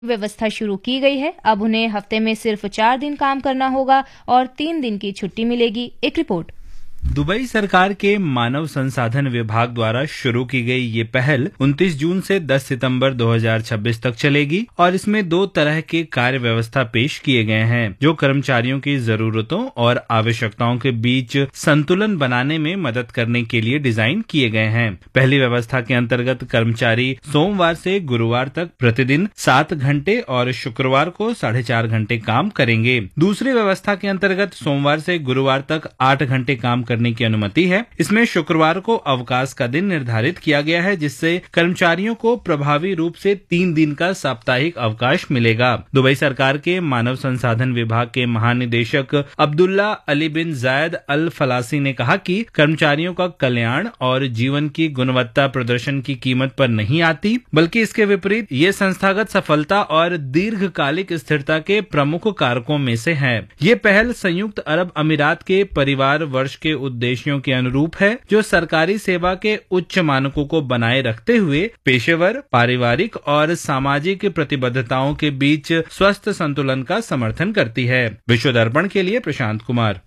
व्यवस्था शुरू की गई है। अब उन्हें हफ्ते में सिर्फ 4 दिन काम करना होगा और 3 दिन की छुट्टी मिलेगी। एक रिपोर्ट। दुबई सरकार के मानव संसाधन विभाग द्वारा शुरू की गई ये पहल 29 जून से 10 सितंबर 2026 तक चलेगी और इसमें 2 तरह के कार्य व्यवस्था पेश किए गए हैं जो कर्मचारियों की जरूरतों और आवश्यकताओं के बीच संतुलन बनाने में मदद करने के लिए डिजाइन किए गए हैं। पहली व्यवस्था के अंतर्गत कर्मचारी सोमवार से गुरुवार तक प्रतिदिन 7 घंटे और शुक्रवार को 4.5 घंटे काम करेंगे। दूसरी व्यवस्था के अंतर्गत सोमवार से गुरुवार तक 8 घंटे काम करने की अनुमति है। इसमें शुक्रवार को अवकाश का दिन निर्धारित किया गया है, जिससे कर्मचारियों को प्रभावी रूप से 3 दिन का साप्ताहिक अवकाश मिलेगा। दुबई सरकार के मानव संसाधन विभाग के महानिदेशक अब्दुल्ला अली बिन जायद अल फलासी ने कहा कि कर्मचारियों का कल्याण और जीवन की गुणवत्ता प्रदर्शन की कीमत पर नहीं आती, बल्कि इसके विपरीत ये संस्थागत सफलता और दीर्घकालिक स्थिरता के प्रमुख कारकों में से है। ये पहल संयुक्त अरब अमीरात के परिवार वर्ष के उद्देश्यों के अनुरूप है, जो सरकारी सेवा के उच्च मानकों को बनाए रखते हुए पेशेवर, पारिवारिक और सामाजिक प्रतिबद्धताओं के बीच स्वस्थ संतुलन का समर्थन करती है। विश्व दर्पण के लिए प्रशांत कुमार।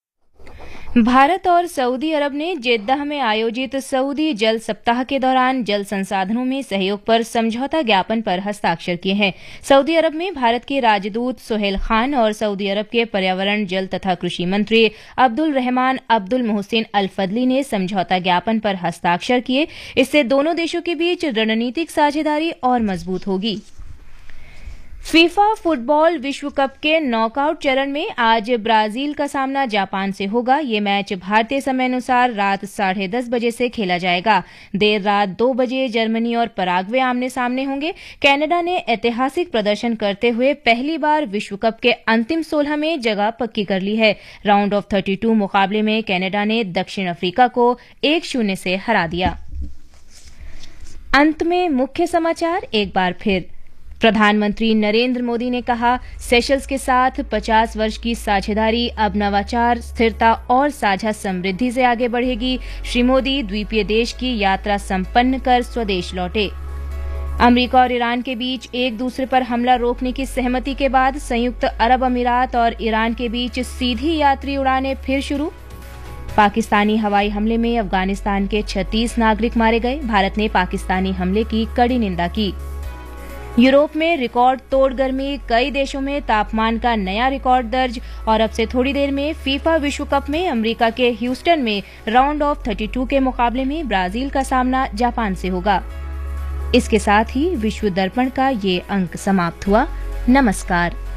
भारत और सऊदी अरब ने जेद्दाह में आयोजित सऊदी जल सप्ताह के दौरान जल संसाधनों में सहयोग पर समझौता ज्ञापन पर हस्ताक्षर किए हैं। सऊदी अरब में भारत के राजदूत सुहेल खान और सऊदी अरब के पर्यावरण, जल तथा कृषि मंत्री अब्दुल रहमान अब्दुल मोहसिन अल फदली ने समझौता ज्ञापन पर हस्ताक्षर किए। इससे दोनों देशों के बीच रणनीतिक साझेदारी और मजबूत होगी। फीफा फुटबॉल विश्व कप के नॉकआउट चरण में आज ब्राजील का सामना जापान से होगा। ये मैच भारतीय समय अनुसार रात 10:30 बजे से खेला जाएगा। देर रात 2 बजे जर्मनी और पराग्वे आमने सामने होंगे। कनाडा ने ऐतिहासिक प्रदर्शन करते हुए पहली बार विश्व कप के अंतिम 16 में जगह पक्की कर ली है। राउंड ऑफ 32 मुकाबले में कनाडा ने दक्षिण अफ्रीका को 1-0 से हरा दिया। अंत में मुख्य समाचार एक बार फिर। प्रधानमंत्री नरेंद्र मोदी ने कहा, सेशल्स के साथ 50 वर्ष की साझेदारी अब नवाचार, स्थिरता और साझा समृद्धि से आगे बढ़ेगी। श्री मोदी द्वीपीय देश की यात्रा संपन्न कर स्वदेश लौटे। अमेरिका और ईरान के बीच एक दूसरे पर हमला रोकने की सहमति के बाद संयुक्त अरब अमीरात और ईरान के बीच सीधी यात्री उड़ानें फिर शुरू। पाकिस्तानी हवाई हमले में अफगानिस्तान के 36 नागरिक मारे गए। भारत ने पाकिस्तानी हमले की कड़ी निंदा की। यूरोप में रिकॉर्ड तोड़ गर्मी, कई देशों में तापमान का नया रिकॉर्ड दर्ज। और अब से थोड़ी देर में फीफा विश्व कप में अमेरिका के ह्यूस्टन में राउंड ऑफ 32 के मुकाबले में ब्राजील का सामना जापान से होगा। इसके साथ ही विश्व दर्पण का ये अंक समाप्त हुआ। नमस्कार।